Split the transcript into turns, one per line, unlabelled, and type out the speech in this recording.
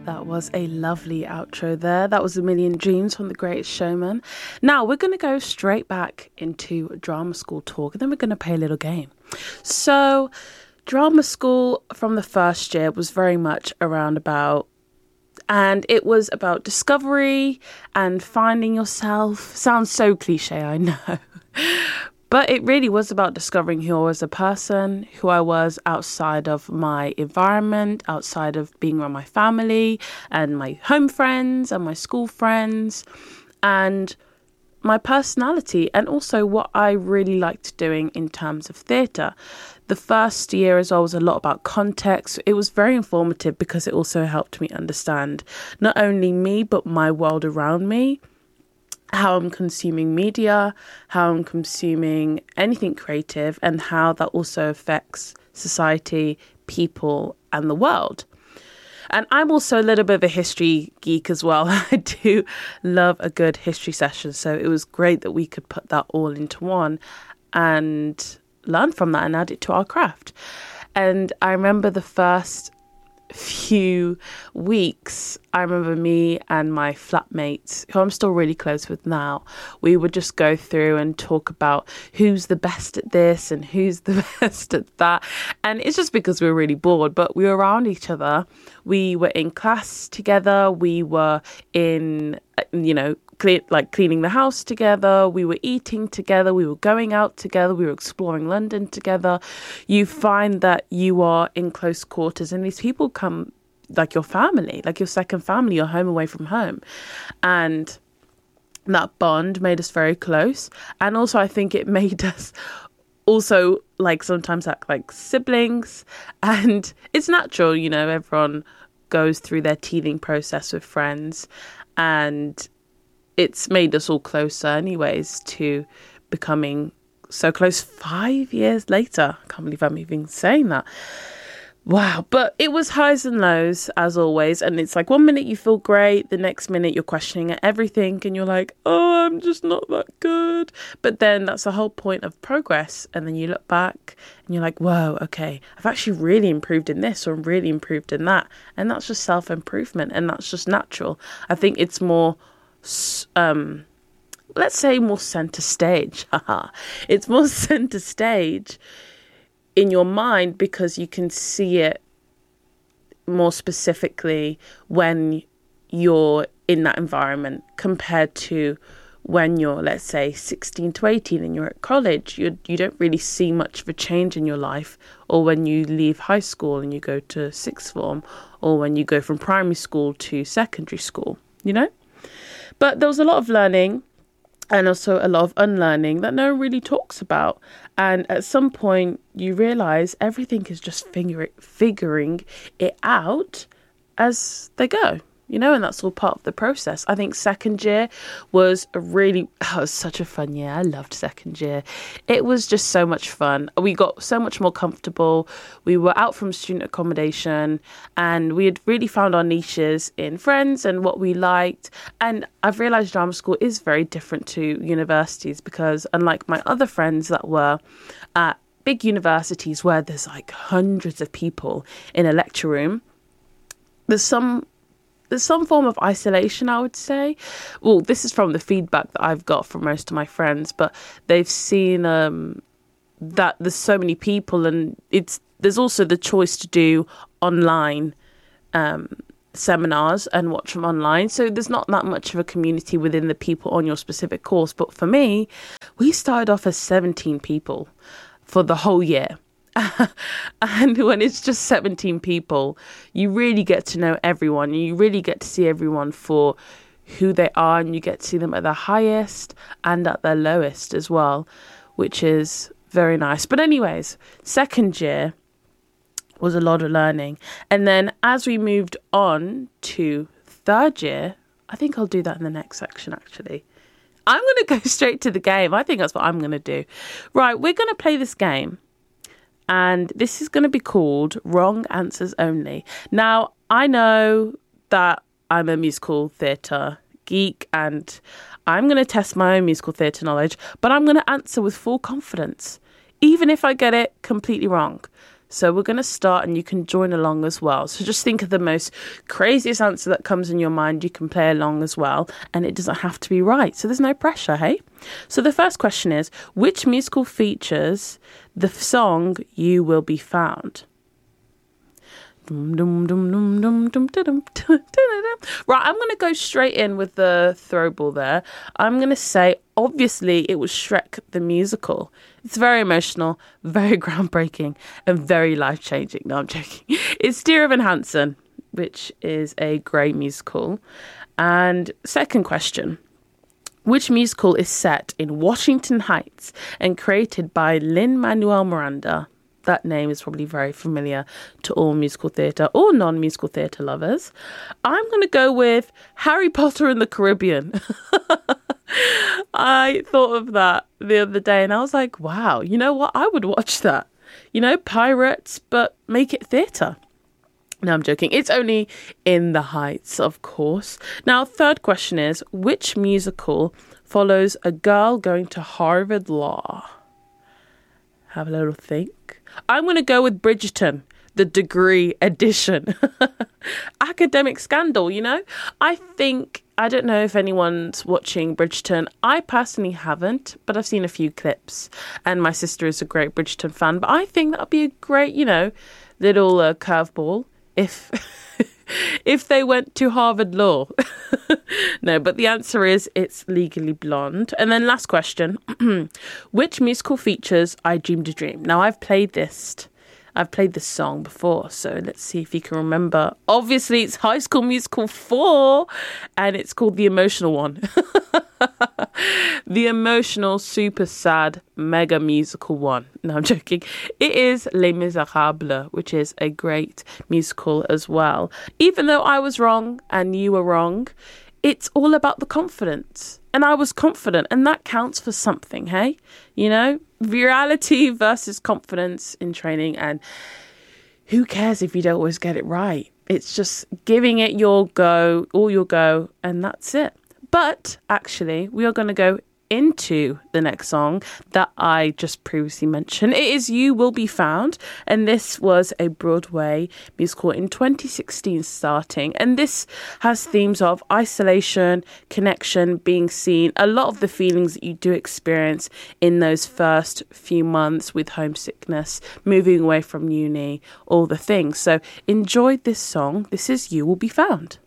That was a lovely outro there. That was A Million Dreams from The Greatest Showman. Now we're going to go straight back into drama school talk, and then we're going to play a little game. So drama school from the first year was very much and it was about discovery and finding yourself. Sounds so cliche, I know. But it really was about discovering who I was as a person, who I was outside of my environment, outside of being around my family and my home friends and my school friends, and my personality, and also what I really liked doing in terms of theatre. The first year as well was a lot about context. It was very informative because it also helped me understand not only me, but my world around me, how I'm consuming media, how I'm consuming anything creative, and how that also affects society, people, and the world. And I'm also a little bit of a history geek as well. I do love a good history session. So it was great that we could put that all into one and learn from that and add it to our craft. And I remember the first few weeks, I remember me and my flatmates, who I'm still really close with now, we would just go through and talk about who's the best at this and who's the best at that. And it's just because we were really bored, but we were around each other. We were in class together. We were in, cleaning the house together. We were eating together. We were going out together. We were exploring London together. You find that you are in close quarters, and these people come like your family, like your second family, your home away from home. And that bond made us very close. And also I think it made us also sometimes act like siblings. And it's natural, everyone goes through their teething process with friends, and it's made us all closer anyways to becoming so close 5 years later. I can't believe I'm even saying that. Wow. But it was highs and lows as always. And it's like 1 minute you feel great. The next minute you're questioning everything and you're like, oh, I'm just not that good. But then that's the whole point of progress. And then you look back and you're like, whoa, okay, I've actually really improved in this or really improved in that. And that's just self-improvement. And that's just natural. I think it's more let's say more center stage. It's more center stage in your mind because you can see it more specifically when you're in that environment compared to when you're, let's say, 16 to 18 and you're at college. You don't really see much of a change in your life, or when you leave high school and you go to sixth form, or when you go from primary school to secondary school, But there was a lot of learning and also a lot of unlearning that no one really talks about. And at some point you realise everything is just figuring it out as they go, and that's all part of the process. I think second year was such a fun year. I loved second year. It was just so much fun. We got so much more comfortable. We were out from student accommodation and we had really found our niches in friends and what we liked. And I've realised drama school is very different to universities because unlike my other friends that were at big universities where there's hundreds of people in a lecture room, there's some form of isolation, I would say. Well, this is from the feedback that I've got from most of my friends, but they've seen that there's so many people, and there's also the choice to do online seminars and watch them online. So there's not that much of a community within the people on your specific course. But for me, we started off as 17 people for the whole year. And when it's just 17 people, you really get to know everyone. You really get to see everyone for who they are, and you get to see them at their highest and at their lowest as well, which is very nice. But anyways, second year was a lot of learning. And then as we moved on to third year, I think I'll do that in the next section actually. I'm going to go straight to the game. I think that's what I'm going to do. Right, we're going to play this game. And this is going to be called Wrong Answers Only. Now, I know that I'm a musical theatre geek and I'm going to test my own musical theatre knowledge, but I'm going to answer with full confidence, even if I get it completely wrong. So we're going to start and you can join along as well. So just think of the most craziest answer that comes in your mind. You can play along as well, and it doesn't have to be right. So there's no pressure, hey? So the first question is, which musical features the song You Will Be Found? Right, I'm going to go straight in with the throw ball there. I'm going to say, obviously, it was Shrek the musical. It's very emotional, very groundbreaking, and very life-changing. No, I'm joking. It's Dear Evan Hansen, which is a great musical. And second question, which musical is set in Washington Heights and created by Lin-Manuel Miranda? That name is probably very familiar to all musical theatre or non-musical theatre lovers. I'm going to go with Harry Potter and the Caribbean. I thought of that the other day and I was like, wow, you know what? I would watch that. You know, pirates, but make it theatre. No, I'm joking. It's only In the Heights, of course. Now, third question is, which musical follows a girl going to Harvard Law? Have a little think. I'm going to go with Bridgerton, the degree edition. Academic scandal, you know? I don't know if anyone's watching Bridgerton. I personally haven't, but I've seen a few clips. And my sister is a great Bridgerton fan. But I think that would be a great, you know, little curveball if if they went to Harvard Law. No, but the answer is it's Legally Blonde. And then last question. Which musical features I Dreamed a Dream? Now, I've played this song before, so let's see if you can remember. Obviously, it's High School Musical 4, and it's called The Emotional One. The emotional, super sad, mega musical one. No, I'm joking. It is Les Miserables, which is a great musical as well. Even though I was wrong and you were wrong, it's all about the confidence. And I was confident, and that counts for something, hey? You know, virality versus confidence in training, and who cares if you don't always get it right? It's just giving it your go, all your go, and that's it. But actually, we are going to go into the next song that I just previously mentioned. It is You Will Be Found, and this was a Broadway musical in 2016 starting, and this has themes of isolation, connection, being seen, a lot of the feelings that you do experience in those first few months with homesickness, moving away from uni, all the things. So enjoy this song. This is You Will Be Found.